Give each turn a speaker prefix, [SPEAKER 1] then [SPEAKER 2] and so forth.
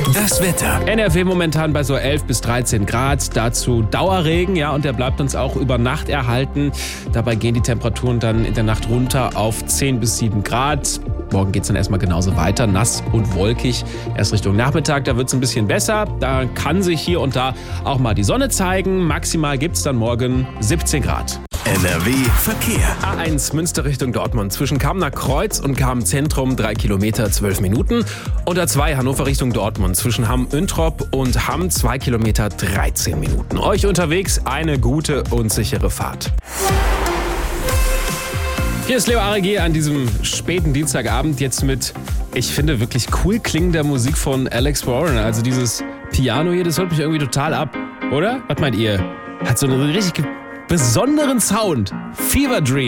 [SPEAKER 1] Das Wetter.
[SPEAKER 2] NRW momentan bei so 11 bis 13 Grad, dazu Dauerregen, ja, und der bleibt uns auch über Nacht erhalten. Dabei gehen die Temperaturen dann in der Nacht runter auf 10 bis 7 Grad. Morgen geht es dann erstmal genauso weiter, nass und wolkig. Erst Richtung Nachmittag, da wird es ein bisschen besser. Da kann sich hier und da auch mal die Sonne zeigen. Maximal gibt es dann morgen 17 Grad.
[SPEAKER 1] NRW Verkehr.
[SPEAKER 2] A1 Münster Richtung Dortmund. Zwischen Kammer Kreuz und Kamen Zentrum 3 Kilometer 12 Minuten. Und A2 Hannover Richtung Dortmund. Zwischen Hamm-Üntrop und Hamm 2 Kilometer 13 Minuten. Euch unterwegs eine gute und sichere Fahrt. Hier ist Leo Arregier an diesem späten Dienstagabend jetzt mit, ich finde, wirklich cool klingender Musik von Alex Warren. Also dieses Piano hier, das holt mich irgendwie total ab, oder? Was meint ihr? Hat so einen richtig besonderen Sound. Fever Dream.